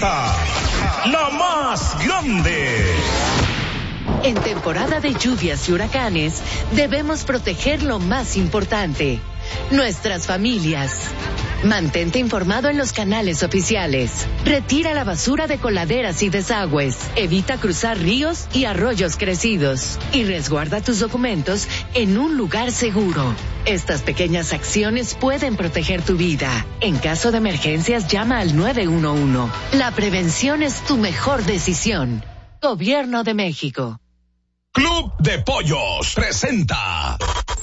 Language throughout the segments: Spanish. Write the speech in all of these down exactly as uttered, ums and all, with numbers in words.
presenta la más grande. En temporada de lluvias y huracanes, debemos proteger lo más importante, nuestras familias. Mantente informado en los canales oficiales. Retira la basura de coladeras y desagües. Evita cruzar ríos y arroyos crecidos. Y resguarda tus documentos en un lugar seguro. Estas pequeñas acciones pueden proteger tu vida. En caso de emergencias, llama al nueve uno uno. La prevención es tu mejor decisión. Gobierno de México. Club de Pollos presenta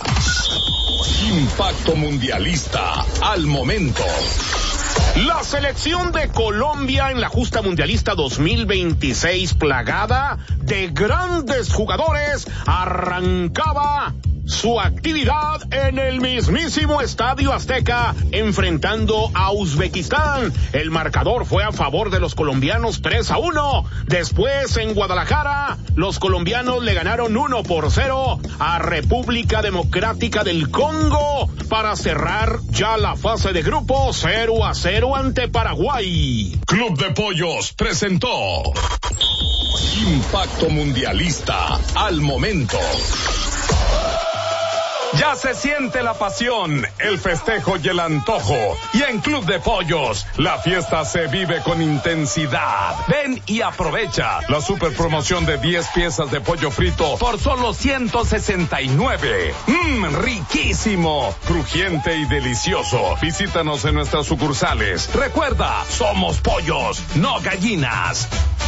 Impacto Mundialista al momento. La selección de Colombia en la justa mundialista dos mil veintiséis, plagada de grandes jugadores, arrancaba su actividad en el mismísimo Estadio Azteca, enfrentando a Uzbekistán. El marcador fue a favor de los colombianos tres a uno. Después, en Guadalajara, los colombianos le ganaron uno por cero a República Democrática del Congo para cerrar ya la fase de grupo cero a cero ante Paraguay. Club de Pollos presentó Impacto Mundialista al momento. Ya se siente la pasión, el festejo y el antojo. Y en Club de Pollos, la fiesta se vive con intensidad. Ven y aprovecha la super promoción de diez piezas de pollo frito por solo ciento sesenta y nueve. Mmm, riquísimo, crujiente y delicioso. Visítanos en nuestras sucursales. Recuerda, somos pollos, no gallinas.